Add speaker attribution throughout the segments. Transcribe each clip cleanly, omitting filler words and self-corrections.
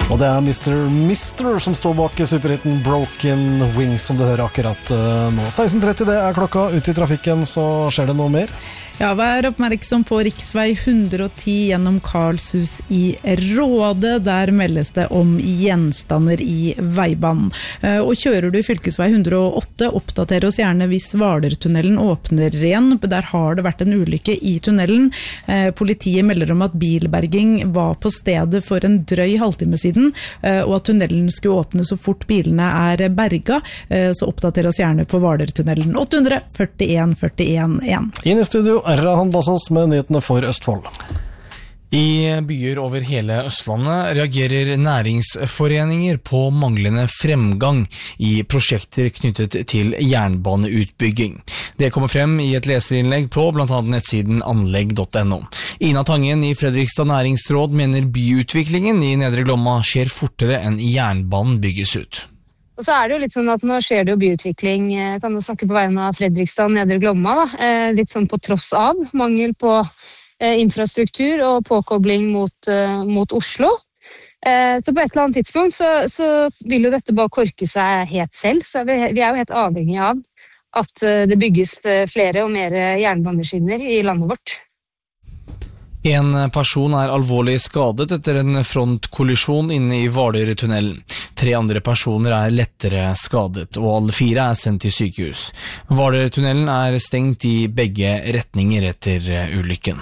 Speaker 1: Og det Mr. som står bak superhitten Broken Wings, som du hører akkurat nå. 16:30, det klokka. Ute I trafikken så skjer det noe mer.
Speaker 2: Ja, vær oppmerksom på riksvei 110 gjennom Karlshus I Råde. Der meldes det om gjenstander I veibanen. Og kjører du I fylkesvei 108, oppdater oss gjerne hvis Hvalertunnelen åpner igjen. Der har det vært en ulykke I tunnelen. Politiet melder om at bilberging var på stedet for en drøy halvtime siden, og at tunnelen skulle åpne så fort bilene berga. Så oppdater oss gjerne på Hvalertunnelen. 800 41 41 1.
Speaker 1: Inn I studio Rahan Bassas med nyhetene for Østfold.
Speaker 3: I byer over hele Østlandet reagerer næringsforeninger på manglende fremgang I prosjekter knyttet til jernbaneutbygging. Det kommer frem I et leserinnlegg på blant annet nettsiden anlegg.no. Ina Tangen I Fredrikstad Næringsråd mener byutviklingen I Nedre Glomma skjer fortere enn jernbanen bygges ut.
Speaker 4: Og så det jo litt sånn at nå skjer det jo byutvikling, kan du snakke på vegne av Fredrikstad, Nedre Glomma, da. Litt sånn på tross av mangel på infrastruktur og påkobling mot Oslo. Så på et eller annet tidspunkt så vil jo dette bare korke seg helt selv, så vi jo helt avhengige av at det bygges flere og mer jernbaneskinner I landet vårt.
Speaker 3: En person alvorlig skadet etter en frontkollisjon inne I Hvalertunnelen. 3 andre personer lettere skadet, og alle 4 sendt til sykehus. Hvalertunnelen stengt I begge retninger etter ulykken.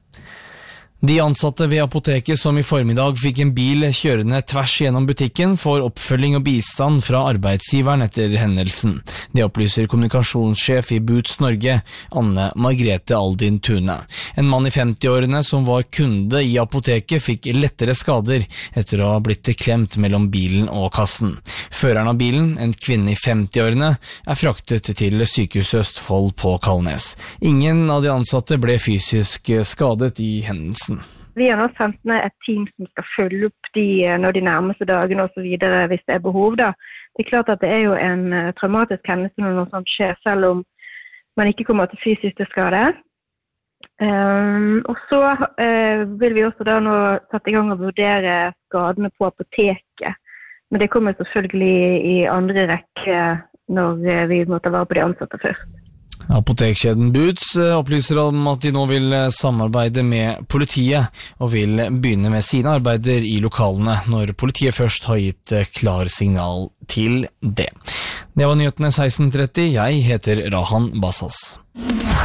Speaker 3: De ansatte ved apoteket som I formiddag fikk en bil kjørende tvers gjennom butikken får oppfølging og bistand fra arbeidsgiveren etter hendelsen. Det opplyser kommunikasjonssjef I Boots Norge, Anne Margrethe Aldin Tune. En mann I 50-årene som var kunde I apoteket fikk lettere skader etter å ha blitt klemt mellom bilen og kassen. Føreren av bilen, en kvinne I 50-årene, fraktet til sykehuset Østfold på Kalnes. Ingen av de ansatte ble fysisk skadet I hendelsen.
Speaker 5: Vi har nå sendt ned et team som skal følge opp de nærmeste dagene og så videre hvis det behov da. Det klart at det jo en traumatisk hendelse når noe sånt skjer, selv om man ikke kommer til fysisk skade. Og så vil vi også da nå sette I gang og vurdere skadene på apoteket. Men det kommer selvfølgelig I andre rekke når vi må ta vare på de ansatte først.
Speaker 3: Apotekkjeden Boots opplyser om at de nå vil samarbeide med politiet og vil begynne med sine arbeider I lokalene når politiet først har gitt klarsignal til det. Det var nyhetene 16:30. Jeg heter Rahan Bassas.